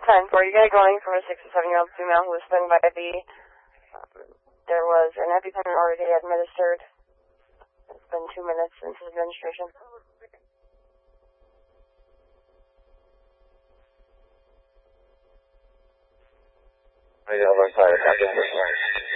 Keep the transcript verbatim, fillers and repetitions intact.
ten four, you got a going from a six or seven year old female who was stung by a bee. Um, there was an EpiPen already administered. It's been two minutes since his administration. I got one side of